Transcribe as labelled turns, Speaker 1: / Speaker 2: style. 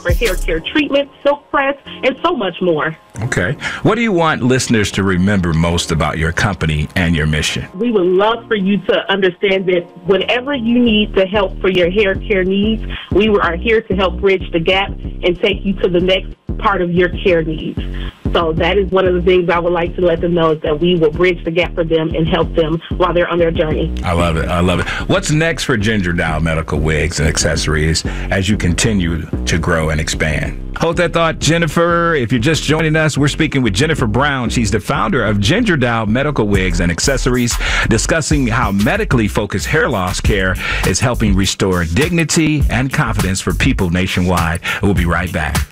Speaker 1: for hair care treatment, silk press, and so much more.
Speaker 2: Okay. What do you want listeners to remember most about your company and your mission?
Speaker 1: We would love for you to understand that whatever you need to help for your hair care needs, we are here to help bridge the gap and take you to the next part of your care needs. So that is one of the things I would like to let them know, is that we will bridge the gap for them and help them while they're on their journey.
Speaker 2: I love it. I love it. What's next for Ginger Doll Medical Wigs and Accessories as you continue to grow and expand? Hold that thought, Jennifer. If you're just joining us, we're speaking with Jennifer Brown. She's the founder of Ginger Doll Medical Wigs and Accessories, discussing how medically focused hair loss care is helping restore dignity and confidence for people nationwide. We'll be right back.